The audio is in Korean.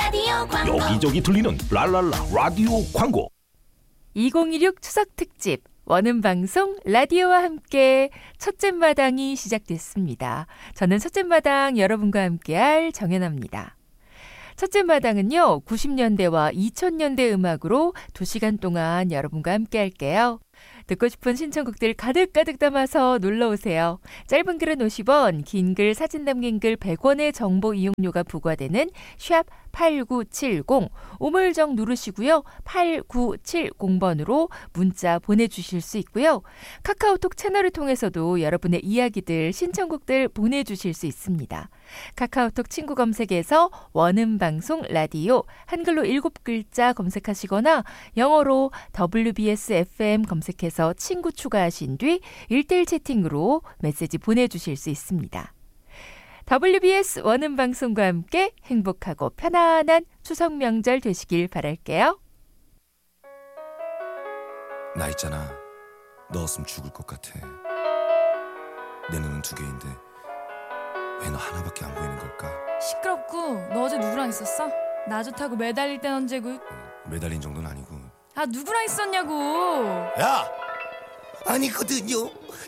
라디오 광고. 여기저기 들리는 랄랄라 라디오 광고. 2016 추석 특집 원음 방송 라디오와 함께 첫째 마당이 시작됐습니다. 저는 첫째 마당 여러분과 함께할 정연아입니다. 첫째 마당은요, 90년대와 2000년대 음악으로 2시간 동안 여러분과 함께 할게요. 듣고 싶은 신청곡들 가득가득 담아서 놀러오세요. 짧은 글은 50원, 긴 글, 사진 담긴 글 100원의 정보 이용료가 부과되는 샵 8970, 우물정 누르시고요. 8970번으로 문자 보내주실 수 있고요. 카카오톡 채널을 통해서도 여러분의 이야기들, 신청곡들 보내주실 수 있습니다. 카카오톡 친구 검색에서 원음방송 라디오 한글로 7글자 검색하시거나 영어로 WBS FM 검색해서 친구 추가하신 뒤 1대1 채팅으로 메시지 보내주실 수 있습니다. WBS 원음방송과 함께 행복하고 편안한 추석 명절 되시길 바랄게요. 나 있잖아. 너 없으면 죽을 것 같아. 내 눈은 2개인데 왜 너 하나밖에 안 보이는 걸까? 시끄럽고 너 어제 누구랑 있었어? 나 좋다고 매달릴 땐 언제고? 매달린 정도는 아니고. 아 누구랑 있었냐고. 야! 아니거든요.